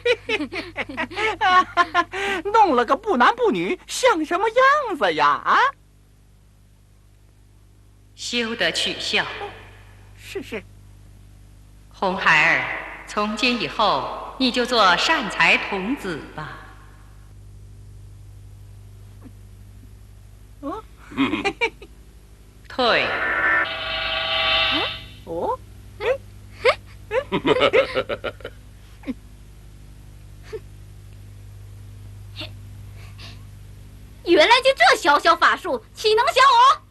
弄了个不男不女，像什么样子呀？啊？ 休得取笑。 是。 红孩儿，从今以后你就做善财童子吧。退。 哦。 原来就这小小法术，岂能小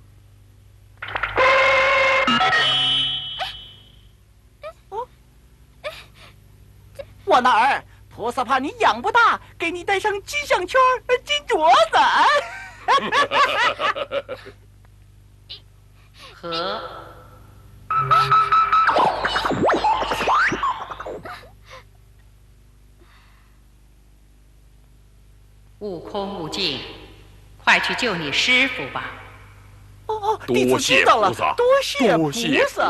我？ 我那儿，菩萨怕你养不大，给你戴上金项圈、金镯子。 和。悟空、悟净，快去救你师傅吧。 哦，弟子知道了，多谢菩萨。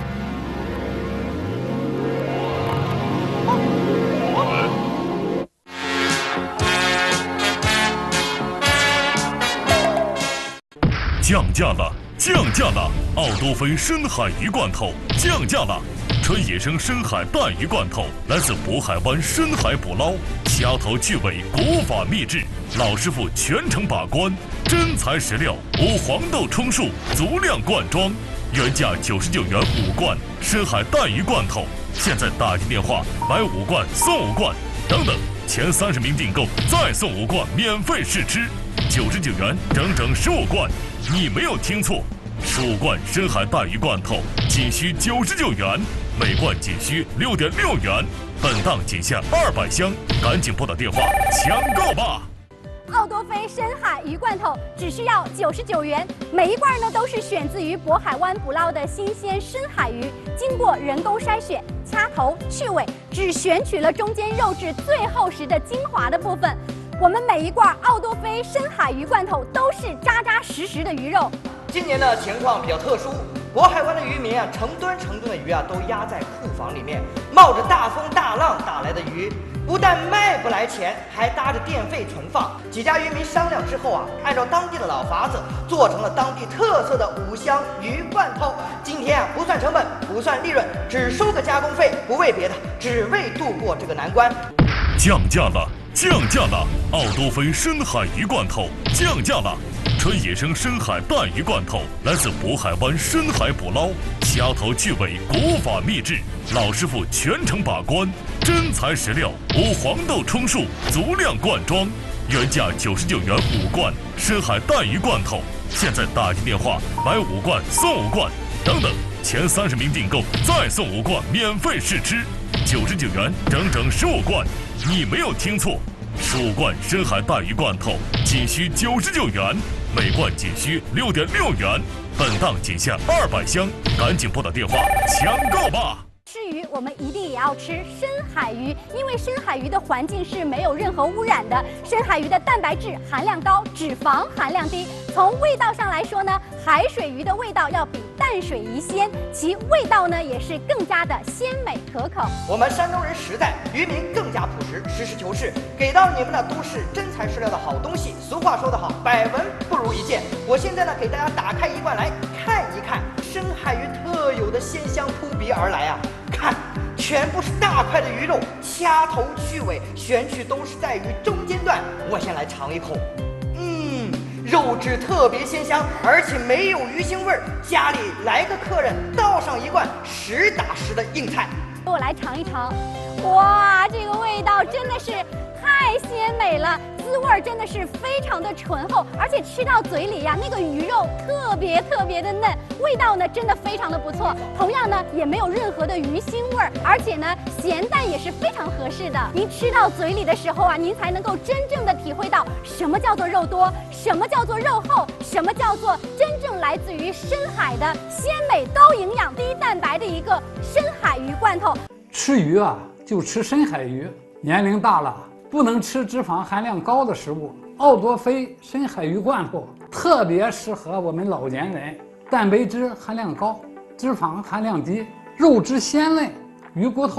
降价了！降价了！奥多菲深海鱼罐头降价了！纯野生深海带鱼罐头，来自渤海湾深海捕捞，掐头去尾，古法秘制，老师傅全程把关，真材实料，无黄豆充数，足量灌装，原价99元5罐深海带鱼罐头，现在打进电话买5罐送5罐，等等，前30名订购再送5罐免费试吃，99元整整15罐，你没有听错，15罐深海带鱼罐头仅需99元，每罐仅需6.6元，本档仅限200箱，赶紧拨打电话抢购吧！ 奥多菲深海鱼罐头只需要99元，每一罐呢都是选自于渤海湾捕捞的新鲜深海鱼，经过人工筛选、掐头去尾，只选取了中间肉质最厚实的精华的部分。我们每一罐奥多菲深海鱼罐头都是扎扎实实的鱼肉。 今年的情况比较特殊，渤海湾的渔民啊，成吨的鱼啊都压在库房里面，冒着大风大浪打来的鱼，不但卖不来钱，还搭着电费存放。几家渔民商量之后啊，按照当地的老法子，做成了当地特色的5香鱼罐头。今天啊，不算成本，不算利润，只收个加工费，不为别的，只为度过这个难关。 降价了！降价了！奥多菲深海鱼罐头降价了！纯野生深海带鱼罐头，来自渤海湾深海捕捞，掐头去尾，古法秘制，老师傅全程把关，真材实料，无黄豆充数，足量灌装，原价99元5罐深海带鱼罐头，现在打进电话买5罐送5罐，等等，前30名订购再送5罐免费试吃，99元整整15罐，你没有听错，15罐深海带鱼罐头仅需99元，每罐仅需6.6元，本档仅限200箱，赶紧拨打电话抢购吧！ 吃鱼，我们一定也要吃深海鱼，因为深海鱼的环境是没有任何污染的。深海鱼的蛋白质含量高，脂肪含量低。从味道上来说呢，海水鱼的味道要比淡水鱼鲜，其味道呢也是更加的鲜美可口。 我们山东人实在，渔民更加朴实，实事求是，给到你们的都是真材实料的好东西。俗话说得好，百闻不如一见。我现在呢，给大家打开一罐来看一看，深海鱼特有的鲜香扑鼻而来啊！看，全部是大块的鱼肉，掐头去尾，选取都是在鱼中间段。我先来尝一口，肉质特别鲜香，而且没有鱼腥味儿。家里来个客人，倒上一罐实打实的硬菜。 我来尝一尝，哇，这个味道真的是太鲜美了，滋味真的是非常的醇厚，而且吃到嘴里呀，那个鱼肉特别的嫩，味道呢真的非常的不错。同样呢，也没有任何的鱼腥味儿，而且呢，咸淡也是非常合适的。您吃到嘴里的时候啊，您才能够真正的体会到什么叫做肉多，什么叫做肉厚，什么叫做真正来自于深海的鲜美、高营养、低蛋白的一个深海鱼罐头。 吃鱼啊，就吃深海鱼。年龄大了，不能吃脂肪含量高的食物。奥多菲深海鱼罐头特别适合我们老年人，蛋白质含量高，脂肪含量低，肉质鲜嫩，鱼骨头啊都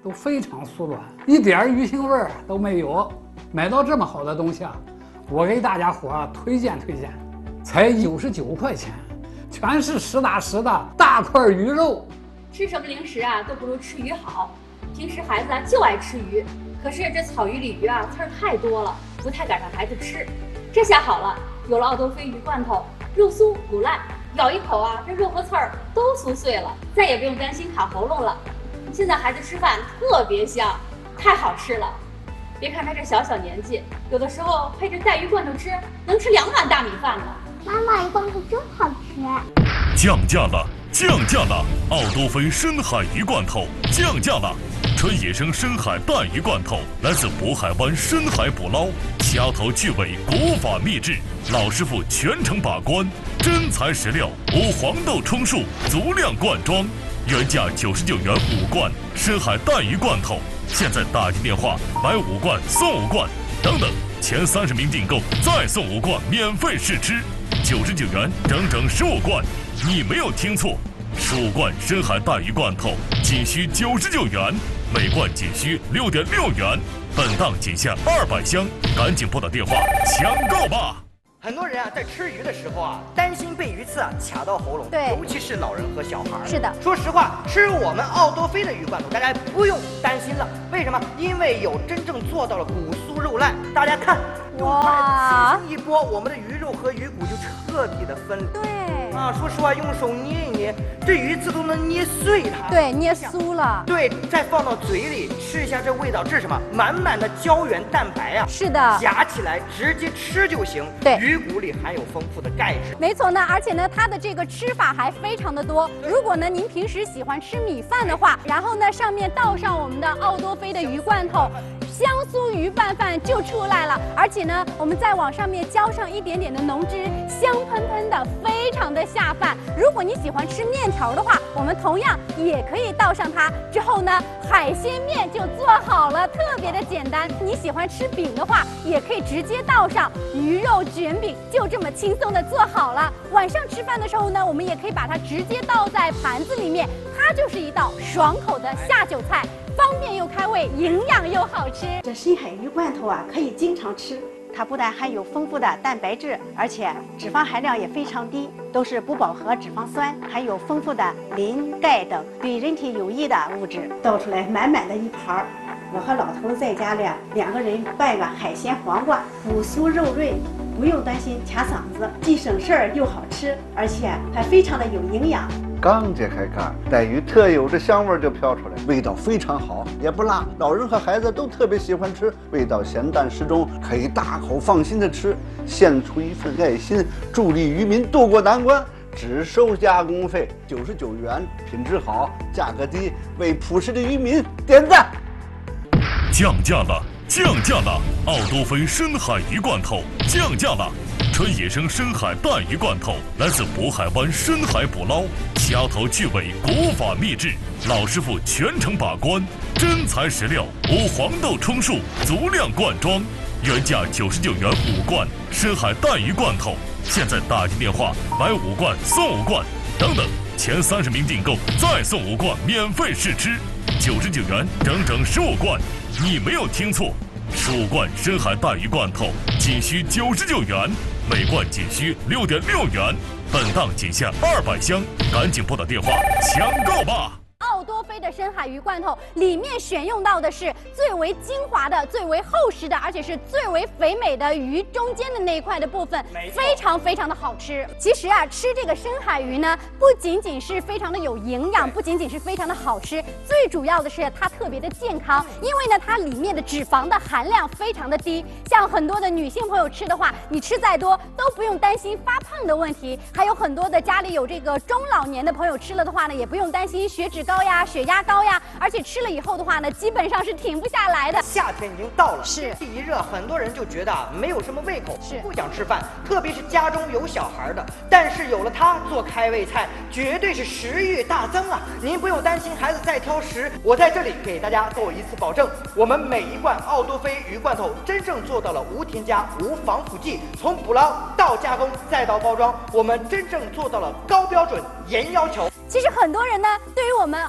都非常酥软，一点鱼腥味儿都没有。买到这么好的东西啊，我给大家伙推荐，才99块钱，全是实打实的大块鱼肉。 吃什么零食啊，都不如吃鱼好。平时孩子啊就爱吃鱼，可是这草鱼里鱼啊刺儿太多了，不太敢让孩子吃。这下好了，有了奥多菲鱼罐头，肉酥骨烂，咬一口啊，这肉和刺儿都酥碎了，再也不用担心卡喉咙了。现在孩子吃饭特别香，太好吃了。别看他这小年纪，有的时候配着带鱼罐头吃，能吃2碗大米饭呢。 妈妈，鱼罐头真好吃。 降价了！奥多菲深海鱼罐头降价了！纯野生深海带鱼罐头，来自渤海湾深海捕捞，掐头去尾，国法秘制，老师傅全程把关，真材实料，无黄豆充数，足量灌装，原价99元5罐深海带鱼罐头，现在打进电话买5罐送5罐，等等，前30名订购再送5罐免费试吃，99元整整15罐，你没有听错，15罐深海带鱼罐头仅需99元，每罐仅需6.6元，本档仅限200箱，赶紧拨打电话抢购吧！ 很多人啊，在吃鱼的时候啊，担心被鱼刺啊卡到喉咙， 对， 尤其是老人和小孩。 是的， 说实话，吃我们奥多菲的鱼罐头，大家不用担心了。为什么？因为有真正做到了骨酥肉烂。大家看，用筷子轻轻一拨，我们的鱼肉和鱼骨就彻底的分离。 对啊，说实话，用手捏一捏，这鱼刺都能捏碎它。 对，捏酥了。 对，再放到嘴里吃一下，这味道，这是什么？满满的胶原蛋白啊！ 是的， 夹起来直接吃就行。 对， 鱼骨里含有丰富的钙质。 没错呢，而且呢，它的这个吃法还非常的多。如果呢您平时喜欢吃米饭的话，然后呢上面倒上我们的奥多菲的鱼罐头，香酥鱼拌饭就出来了。而且呢，我们再往上面浇上一点点的浓汁，香喷喷的，非常的下饭。如果你喜欢吃面条的话，我们同样也可以倒上它。之后呢，海鲜面就做好了，特别的简单。你喜欢吃饼的话，也可以直接倒上鱼肉卷饼，就这么轻松的做好了。晚上吃饭的时候呢，我们也可以把它直接倒在盘子里面，它就是一道爽口的下酒菜，方便又开胃，营养又好吃。 这深海鱼罐头啊，可以经常吃。它不但含有丰富的蛋白质，而且脂肪含量也非常低，都是不饱和脂肪酸，含有丰富的磷、钙等对人体有益的物质。倒出来满满的一盘儿，我和老头在家里2个人拌个海鲜黄瓜，骨酥肉润，不用担心卡嗓子，既省事儿又好吃，而且还非常的有营养。 刚揭开盖，带鱼特有的香味就飘出来，味道非常好，也不辣，老人和孩子都特别喜欢吃，味道咸淡适中，可以大口放心的吃，献出一份爱心，助力渔民渡过难关，只收加工费99元，品质好，价格低，为朴实的渔民点赞。 降价了！奥多菲深海鱼罐头降价了！纯野生深海带鱼罐头，来自渤海湾深海捕捞，掐头去尾，国法秘制，老师傅全程把关，真材实料，无黄豆充数，足量灌装，原价99元5罐深海带鱼罐头，现在打进电话买5罐送5罐，等等，前30名订购再送5罐免费试吃，99元整整15罐，你没有听错，15罐深海带鱼罐头仅需99元，每罐仅需6.6元，本档仅限200箱，赶紧拨打电话抢购吧！ 奥多菲的深海鱼罐头里面选用到的是最为精华的、最为厚实的，而且是最为肥美的鱼中间的那一块的部分，非常非常的好吃。其实啊，吃这个深海鱼呢，不仅仅是非常的有营养，不仅仅是非常的好吃，最主要的是它特别的健康，因为呢，它里面的脂肪的含量非常的低。像很多的女性朋友吃的话，你吃再多都不用担心发胖的问题。还有很多的家里有这个中老年的朋友吃了的话呢，也不用担心血脂高呀、血压高呀，而且吃了以后的话呢，基本上是停不下来的。 夏天已经到了， 是天气一热，很多人就觉得没有什么胃口， 是不想吃饭，特别是家中有小孩的。但是有了它做开胃菜，绝对是食欲大增啊！您不用担心孩子再挑食，我在这里给大家做一次保证，我们每一罐奥多菲鱼罐头真正做到了无添加、无防腐剂，从捕捞到加工再到包装，我们真正做到了高标准、严要求。 其实很多人呢，对于我们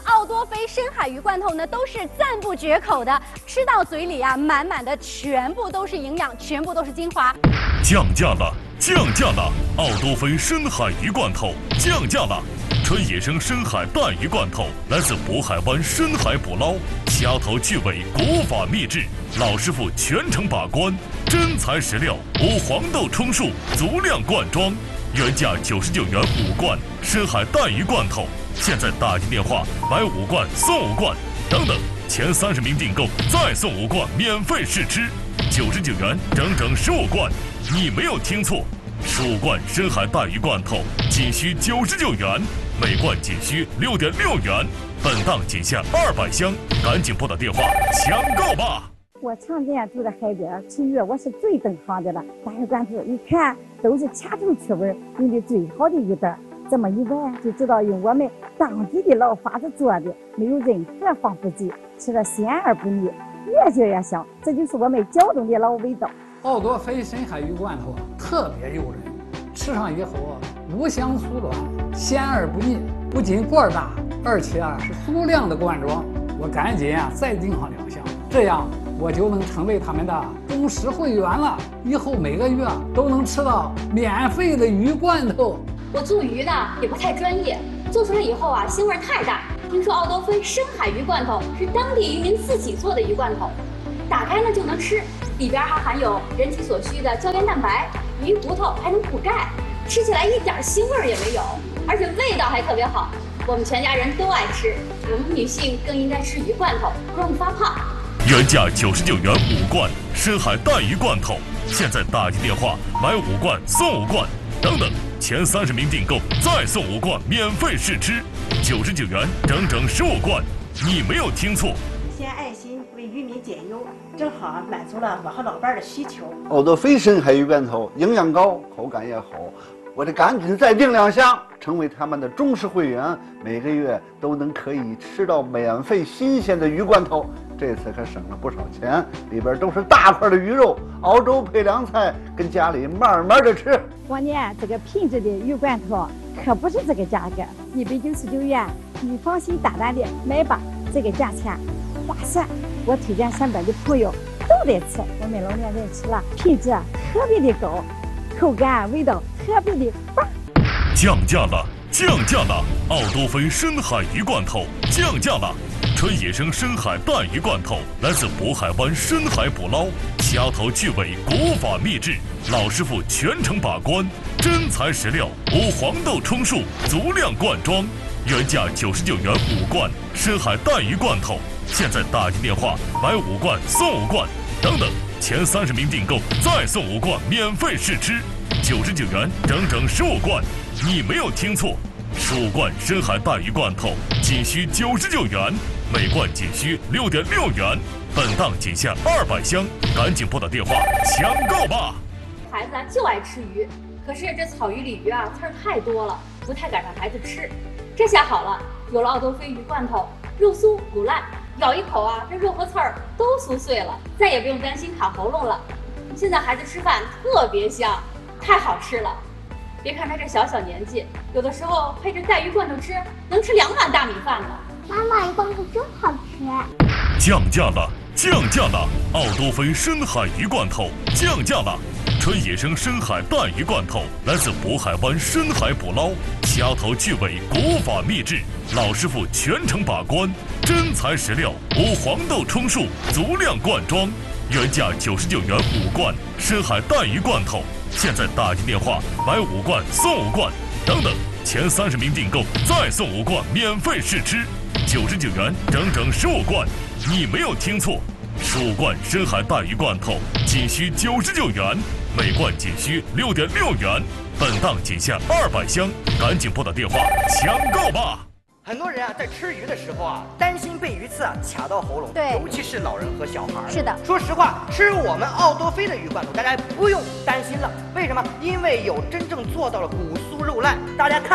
奥多菲深海鱼罐头呢，都是赞不绝口的，吃到嘴里啊，满满的全部都是营养，全部都是精华。 降价了，降价了！奥多菲深海鱼罐头降价了。纯野生深海带鱼罐头来自渤海湾深海捕捞，掐头去尾，国法秘制，老师傅全程把关，真材实料，无黄豆充数，足量灌装，原价99元5罐深海带鱼罐头，现在打进电话买5罐送5罐，等等，前30名订购再送5罐免费试吃，99元整整15罐，你没有听错，15罐深海带鱼罐头仅需99元。每罐仅需6.6元，本档仅限200箱，赶紧拨打电话抢购吧！ 我常年住在海边，吃鱼我是最懂行的了。大鱼罐头一看都是掐头去尾，用的最好的鱼蛋，这么一闻就知道用我们当地的老法子做的，没有任何防腐剂，吃了鲜而不腻，越嚼越香，这就是我们胶东的老味道。 奥多菲深海鱼罐头特别诱人，吃上以后无香酥软，鲜而不腻，不仅罐大，而且是足量的灌装。我赶紧再订上2箱，这样我就能成为他们的忠实会员了。以后每个月都能吃到免费的鱼罐头。 我做鱼呢也不太专业，做出来以后啊，腥味太大。听说奥多菲深海鱼罐头是当地渔民自己做的鱼罐头，打开呢就能吃，里边还含有人体所需的胶原蛋白，鱼骨头还能补钙。吃起来一点腥味也没有，而且味道还特别好，我们全家人都爱吃。我们女性更应该吃鱼罐头，不容易发胖。 原价99元5罐深海带鱼罐头，现在打进电话买5罐送5罐，等等，前30名订购再送5罐免费试吃，99元整整15罐，你没有听错。 献爱心为渔民减忧，正好满足了我和老伴的需求。 奥多菲深海鱼罐头营养高，口感也好，我得赶紧再订2箱，成为他们的忠实会员，每个月都能可以吃到免费新鲜的鱼罐头。这次可省了不少钱，里边都是大块的鱼肉，熬粥配凉菜，跟家里慢慢的吃。 我呢，这个品质的鱼罐头可不是这个价格，199元，你放心大胆的买吧，这个价钱划算。我推荐身边的朋友都得吃，我们老年人吃了，品质特别的高，口感味道特别的棒。 降价了，降价了！奥多菲深海鱼罐头降价了。纯野生深海带鱼罐头来自渤海湾深海捕捞，掐头去尾，国法秘制，老师傅全程把关，真材实料，无黄豆充数，足量灌装，原价99元5罐深海带鱼罐头，现在打进电话买5罐送5罐，等等，前30名订购再送5罐免费试吃，99元整整15罐，你没有听错，15罐深海带鱼罐头仅需99元，每罐仅需6.6元，本档仅限200箱，赶紧拨打电话抢购吧！ 孩子就爱吃鱼，可是这草鱼鲤鱼啊刺儿太多了，不太敢让孩子吃。这下好了，有了奥多菲鱼罐头，肉酥骨烂，咬一口啊，这肉和刺儿都酥碎了，再也不用担心卡喉咙了。现在孩子吃饭特别香，太好吃了。别看他这小小年纪，有的时候配着带鱼罐头吃，能吃2碗大米饭呢。 妈妈，鱼罐头真好吃。 降价了，降价了！奥多菲深海鱼罐头降价了。纯野生深海带鱼罐头来自渤海湾深海捕捞，掐头去尾，国法秘制，老师傅全程把关，真材实料，无黄豆充数，足量灌装，原价99元5罐深海带鱼罐头，现在打进电话买5罐送5罐，等等，前30名订购再送5罐免费试吃，99元整整15罐，你没有听错，15罐深海带鱼罐头仅需99元，每罐仅需6.6元，本档仅限200箱，赶紧拨打电话抢购吧！ 很多人啊，在吃鱼的时候啊，担心被鱼刺啊卡到喉咙， 对， 尤其是老人和小孩。 是的， 说实话，吃我们奥多菲的鱼罐头，大家不用担心了。为什么？因为有真正做到了骨酥肉烂。大家看，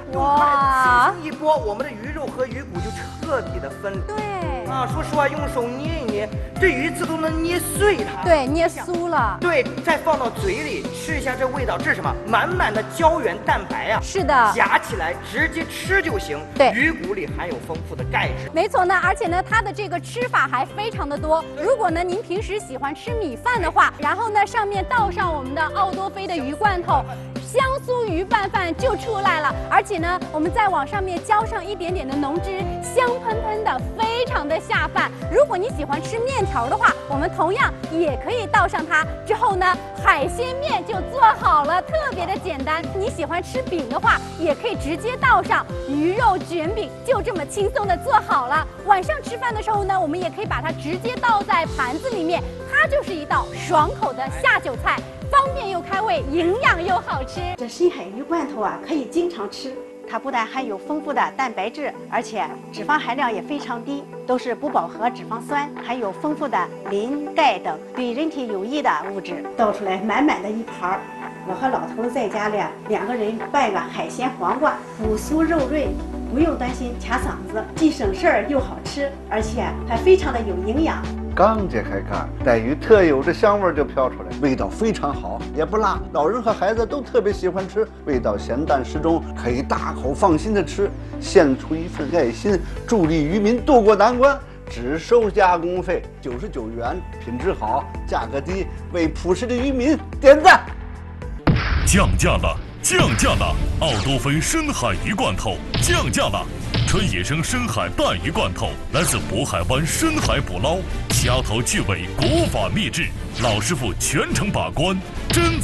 用筷子轻轻一拨，我们的鱼肉和鱼骨就彻底的分离。 对啊，说实话，用手捏一捏，这鱼刺都能捏碎它。 对，捏酥了。 对，再放到嘴里吃一下，这味道这是什么？满满的胶原蛋白啊！ 是的， 夹起来直接吃就行。 对， 鱼骨里含有丰富的钙质。 没错呢，而且呢，它的这个吃法还非常的多。如果呢您平时喜欢吃米饭的话，然后呢上面倒上我们的奥多菲的鱼罐头。香酥鱼拌饭就出来了，而且呢，我们再往上面浇上一点点的浓汁，香喷喷的，非常的下饭。如果你喜欢吃面条的话，我们同样也可以倒上它。之后呢，海鲜面就做好了，特别的简单。你喜欢吃饼的话，也可以直接倒上鱼肉卷饼，就这么轻松的做好了。晚上吃饭的时候呢，我们也可以把它直接倒在盘子里面，它就是一道爽口的下酒菜。方便又开胃，营养又好吃。 这深海鱼罐头啊，可以经常吃。它不但含有丰富的蛋白质，而且脂肪含量也非常低，都是不饱和脂肪酸，含有丰富的磷、钙等对人体有益的物质。倒出来满满的一盘儿，我和老头在家里2个人拌个海鲜黄瓜，骨酥肉润，不用担心卡嗓子，既省事儿又好吃，而且还非常的有营养。 刚揭开盖，带鱼特有的香味就飘出来，味道非常好，也不辣，老人和孩子都特别喜欢吃，味道咸淡适中，可以大口放心的吃。献出一份爱心，助力渔民渡过难关，只收加工费99元，品质好，价格低，为朴实的渔民点赞。 降价了！降价了！奥多菲深海鱼罐头降价了！纯野生深海淡鱼罐头来自渤海湾深海捕捞，掐头去尾，国法秘制，老师傅全程把关，真。